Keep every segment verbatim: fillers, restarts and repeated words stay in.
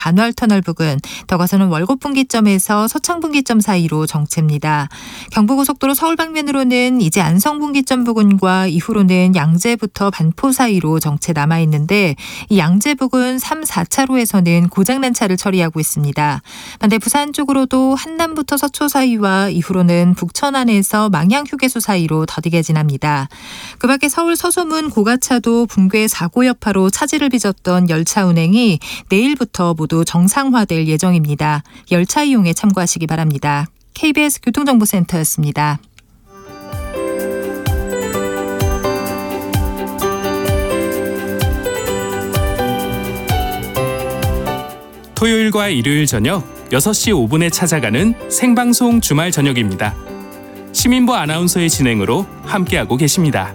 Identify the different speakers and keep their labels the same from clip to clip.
Speaker 1: 간월터널 부근, 더 가서는 월곡분기점에서 서창분기점 사이로 정체입니다. 경부고속도로 서울 방면으로는 이제 안성분기점 부근과 이후로는 양재부터 반포 사이로 정체 남아있는데 이 양재 부근 삼, 사 차로에서는 고장난 차를 처리하고 있습니다. 반대 부산 쪽으로도 한남부터 서초 사이와 이후로는 북천안에서 망향휴게소 사이로 더디게 지납니다. 그 밖에 서울 서소문 고가차도 붕괴 사고 여파로 차질을 빚었던 열차 운행이 내일부터 모두 정상화될 예정입니다. 열차 이용에 참고하시기 바랍니다. 케이비에스 교통정보센터였습니다.
Speaker 2: 토요일과 일요일 저녁 여섯 시 오 분에 찾아가는 생방송 주말 저녁입니다. 시민부 아나운서의 진행으로 함께하고 계십니다.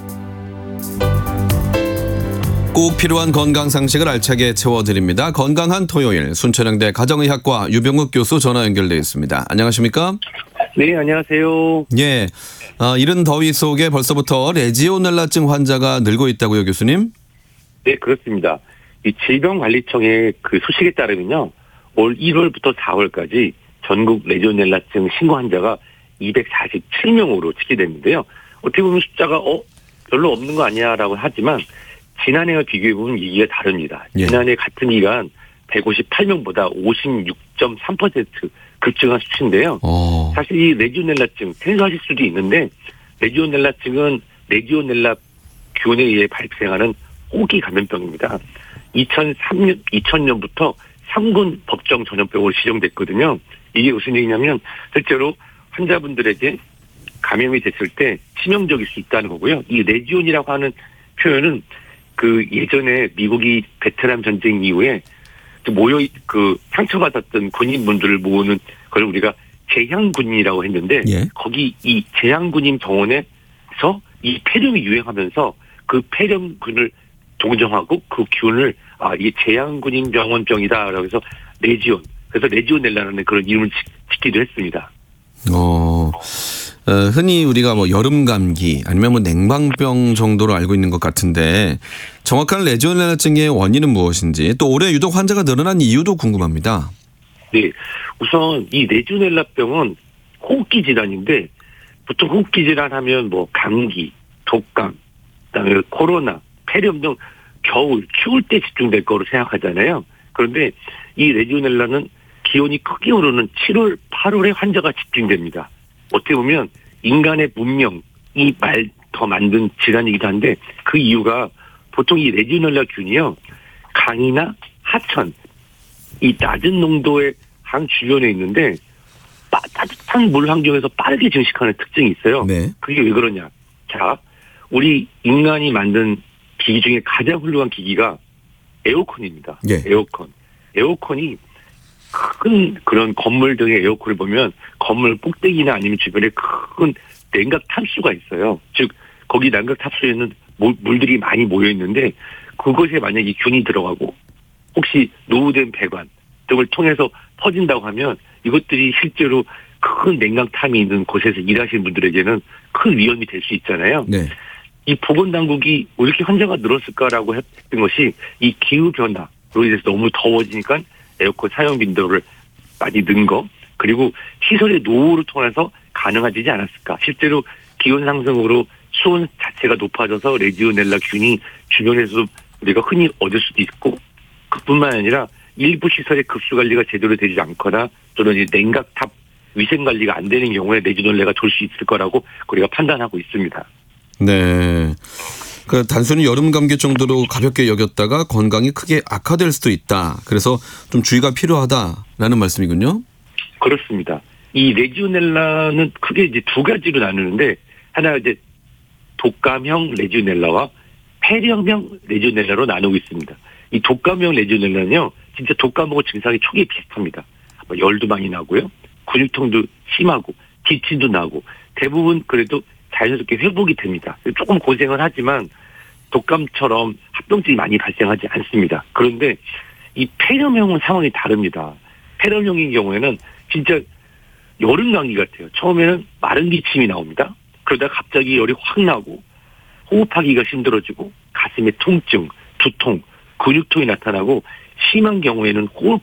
Speaker 3: 꼭 필요한 건강 상식을 알차게 채워드립니다. 건강한 토요일, 순천향대 가정의학과 유병욱 교수 전화 연결되어 있습니다. 안녕하십니까?
Speaker 4: 네, 안녕하세요.
Speaker 3: 예, 아, 이른 더위 속에 벌써부터 레지오넬라증 환자가 늘고 있다고요, 교수님?
Speaker 4: 네, 그렇습니다. 이 질병관리청의 그 소식에 따르면요, 올 일월부터 사월까지 전국 레지오넬라증 신고 환자가 이백사십칠 명으로 집계됐는데요. 어떻게 보면 숫자가 어 별로 없는 거 아니야라고 하지만 지난해와 비교해보면 이게 다릅니다.
Speaker 3: 예.
Speaker 4: 지난해 같은 기간 백오십팔 명보다 오십육 점 삼 퍼센트 급증한 수치인데요.
Speaker 3: 오.
Speaker 4: 사실 이 레지오넬라증 생소하실 수도 있는데 레지오넬라증은 레지오넬라 균에 의해 발생하는 호기 감염병입니다. 이천삼 년, 이천 년부터 삼 군 법정 전염병으로 지정됐거든요. 이게 무슨 얘기냐면 실제로 환자분들에게 감염이 됐을 때 치명적일 수 있다는 거고요. 이 레지온이라고 하는 표현은 그 예전에 미국이 베트남 전쟁 이후에 모여 그 상처받았던 군인분들을 모으는 그걸 우리가 재향군인이라고 했는데
Speaker 3: 예.
Speaker 4: 거기 이 재향군인 병원에서 이 폐렴이 유행하면서 그 폐렴군을 동정하고 그 균을 아 이게 재향군인 병원병이다라고 해서 레지온 그래서 레지오넬라는 그런 이름을 짓기도 했습니다.
Speaker 3: 어. 어, 흔히 우리가 뭐 여름 감기 아니면 뭐 냉방병 정도로 알고 있는 것 같은데 정확한 레지오넬라증의 원인은 무엇인지 또 올해 유독 환자가 늘어난 이유도 궁금합니다.
Speaker 4: 네, 우선 이 레지오넬라병은 호흡기 질환인데 보통 호흡기 질환하면 뭐 감기, 독감, 그다음에 코로나, 폐렴 등 겨울, 추울 때 집중될 거로 생각하잖아요. 그런데 이 레지오넬라는 기온이 크게 오르는 칠월, 팔월에 환자가 집중됩니다. 어떻게 보면 인간의 문명이 말 더 만든 질환이기도 한데 그 이유가 보통 이 레지오넬라 균이요. 강이나 하천, 이 낮은 농도의 강 주변에 있는데 따뜻한 물 환경에서 빠르게 증식하는 특징이 있어요.
Speaker 3: 네.
Speaker 4: 그게 왜 그러냐. 자, 우리 인간이 만든 기기 중에 가장 훌륭한 기기가 에어컨입니다.
Speaker 3: 예.
Speaker 4: 에어컨. 에어컨이 큰 그런 건물 등의 에어컨을 보면 건물 꼭대기나 아니면 주변에 큰 냉각 탑수가 있어요. 즉 거기 냉각 탑수에는 물들이 많이 모여 있는데 그것에 만약에 균이 들어가고 혹시 노후된 배관 등을 통해서 퍼진다고 하면 이것들이 실제로 큰 냉각탑이 있는 곳에서 일하시는 분들에게는 큰 위험이 될 수 있잖아요.
Speaker 3: 네.
Speaker 4: 이 보건당국이 왜 이렇게 환자가 늘었을까라고 했던 것이 이 기후변화로 인해서 너무 더워지니까 에어컨 사용 빈도를 많이 는 거, 그리고 시설의 노후를 통해서 가능하지 않았을까. 실제로 기온 상승으로 수온 자체가 높아져서 레지오넬라 균이 주변에서 우리가 흔히 얻을 수도 있고, 그뿐만 아니라 일부 시설의 급수 관리가 제대로 되지 않거나 또는 이 냉각탑 위생 관리가 안 되는 경우에 레지오넬라가 돌 수 있을 거라고 우리가 판단하고 있습니다.
Speaker 3: 네. 그 단순히 여름 감기 정도로 가볍게 여겼다가 건강이 크게 악화될 수도 있다. 그래서 좀 주의가 필요하다라는 말씀이군요.
Speaker 4: 그렇습니다. 이 레지오넬라는 크게 이제 두 가지로 나누는데 하나 이제 독감형 레지오넬라와 폐렴형 레지오넬라로 나누고 있습니다. 이 독감형 레지오넬라는요, 진짜 독감하고 증상이 초기에 비슷합니다. 뭐 열도 많이 나고요, 근육통도 심하고 기침도 나고 대부분 그래도 자연스럽게 회복이 됩니다. 조금 고생은 하지만 독감처럼 합병증이 많이 발생하지 않습니다. 그런데 이 폐렴형은 상황이 다릅니다. 폐렴형인 경우에는 진짜 여름 감기 같아요. 처음에는 마른 기침이 나옵니다. 그러다 갑자기 열이 확 나고 호흡하기가 힘들어지고 가슴에 통증, 두통, 근육통이 나타나고 심한 경우에는 꼭